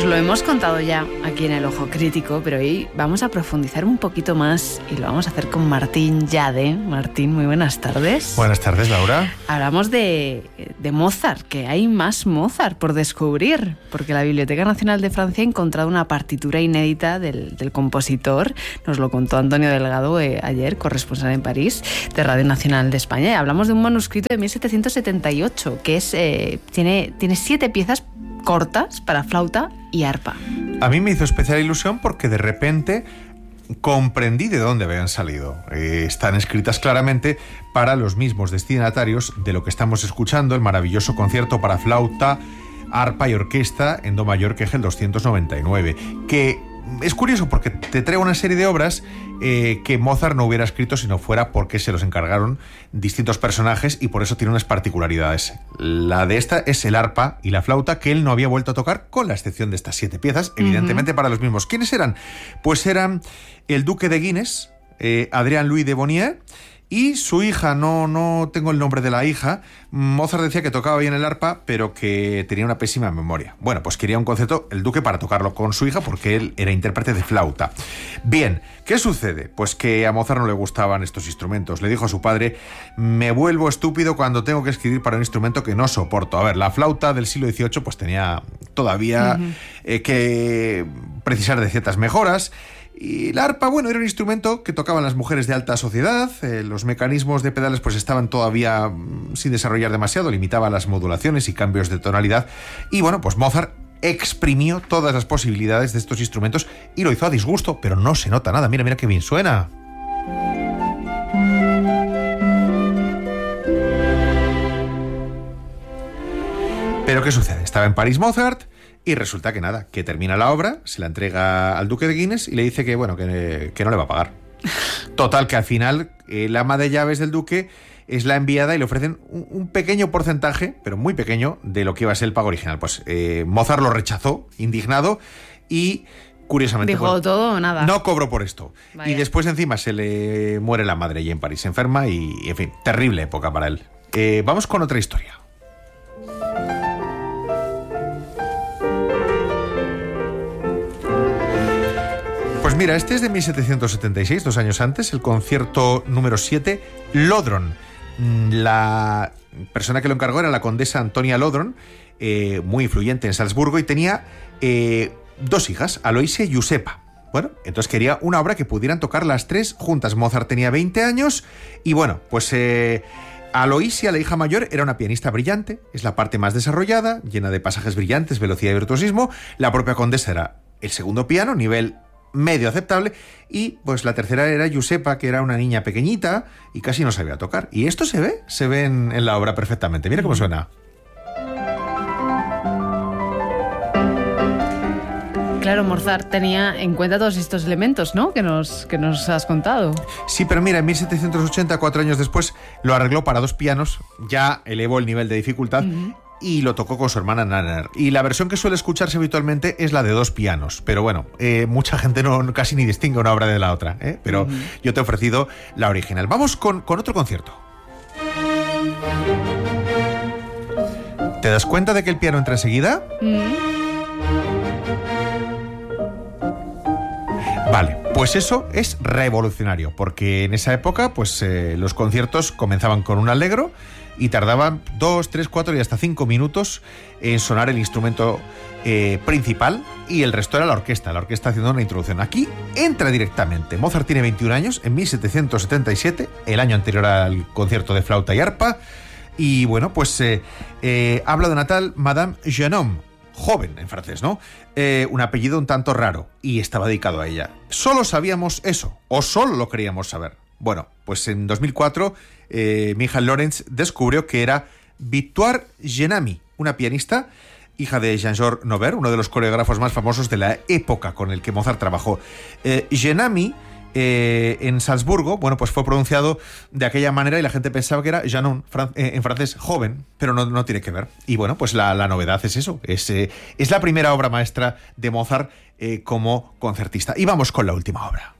lo hemos contado ya aquí en El Ojo Crítico, pero hoy vamos a profundizar un poquito más y lo vamos a hacer con Martín Yade. Martín, muy buenas tardes. Buenas tardes, Laura. Hablamos de Mozart, que hay más Mozart por descubrir, porque la Biblioteca Nacional de Francia ha encontrado una partitura inédita del compositor. Nos lo contó Antonio Delgado ayer, corresponsal en París de Radio Nacional de España. Y hablamos de un manuscrito de 1778 que tiene 7 piezas cortas para flauta y arpa. A mí me hizo especial ilusión porque de repente comprendí de dónde habían salido. Están escritas claramente para los mismos destinatarios de lo que estamos escuchando, el maravilloso concierto para flauta, arpa y orquesta en do mayor que es el 299, que es curioso porque te trae una serie de obras que Mozart no hubiera escrito si no fuera porque se los encargaron distintos personajes y por eso tiene unas particularidades. La de esta es el arpa y la flauta que él no había vuelto a tocar, con la excepción de estas 7 piezas, evidentemente para los mismos. ¿Quiénes eran? Pues eran el duque de Guinness, Adrien Louis de Bonnier, y su hija, no tengo el nombre de la hija. Mozart decía que tocaba bien el arpa, pero que tenía una pésima memoria. Bueno, pues quería un concierto, el duque, para tocarlo con su hija, porque él era intérprete de flauta. Bien, ¿qué sucede? Pues que a Mozart no le gustaban estos instrumentos. Le dijo a su padre: me vuelvo estúpido cuando tengo que escribir para un instrumento que no soporto. A ver, la flauta del siglo XVIII pues tenía todavía que precisar de ciertas mejoras. Y la arpa, bueno, era un instrumento que tocaban las mujeres de alta sociedad. Los mecanismos de pedales pues estaban todavía sin desarrollar demasiado, limitaba las modulaciones y cambios de tonalidad. Y bueno, pues Mozart exprimió todas las posibilidades de estos instrumentos y lo hizo a disgusto, pero no se nota nada. Mira qué bien suena. Pero ¿qué sucede? Estaba en París Mozart y resulta que nada, que termina la obra, se la entrega al duque de Guinness y le dice que bueno, que no le va a pagar. Total, que al final el ama de llaves del duque es la enviada y le ofrecen un pequeño porcentaje, pero muy pequeño, de lo que iba a ser el pago original. Pues Mozart lo rechazó, indignado, y curiosamente dijo todo o nada. No cobró por esto. Vaya. Y después encima se le muere la madre allí en París, se enferma y, en fin, terrible época para él. Vamos con otra historia. Pues mira, este es de 1776, 2 años antes, el concierto número 7, Lodron. La persona que lo encargó era la condesa Antonia Lodron, muy influyente en Salzburgo, y tenía 2 hijas, Aloysia y Giuseppa. Bueno, entonces quería una obra que pudieran tocar las 3 juntas. Mozart tenía 20 años y bueno, pues Aloysia, la hija mayor, era una pianista brillante, es la parte más desarrollada, llena de pasajes brillantes, velocidad y virtuosismo. La propia condesa era el segundo piano, nivel medio aceptable, y pues la tercera era Giuseppa, que era una niña pequeñita y casi no sabía tocar. Y esto se ve en la obra perfectamente. Mira cómo suena. Claro, Mozart tenía en cuenta todos estos elementos, ¿no?, que nos has contado. Sí, pero mira, en 1780, 4 años después, lo arregló para 2 pianos, ya elevó el nivel de dificultad, y lo tocó con su hermana Nanner. Y la versión que suele escucharse habitualmente es la de 2 pianos. Pero bueno, mucha gente casi ni distingue una obra de la otra, pero yo te he ofrecido la original. Vamos con otro concierto. ¿Te das cuenta de que el piano entra enseguida? Vale, pues eso es revolucionario, porque en esa época pues los conciertos comenzaban con un allegro y tardaban 2, 3, 4 y hasta 5 minutos en sonar el instrumento principal, y el resto era la orquesta haciendo una introducción. Aquí entra directamente. Mozart tiene 21 años, en 1777, el año anterior al concierto de flauta y arpa, y bueno, pues habla de una tal Madame Genome, joven en francés, ¿no? Un apellido un tanto raro, y estaba dedicado a ella. Solo sabíamos eso, o solo lo queríamos saber. Bueno, pues en 2004 Michael Lorenz descubrió que era Victoire Genami, una pianista, hija de Jean-Georges Nover, uno de los coreógrafos más famosos de la época con el que Mozart trabajó. Genami en Salzburgo, bueno, pues fue pronunciado de aquella manera y la gente pensaba que era Janon, en francés, joven, pero no tiene que ver. Y bueno, pues la novedad es eso, es la primera obra maestra de Mozart como concertista. Y vamos con la última obra.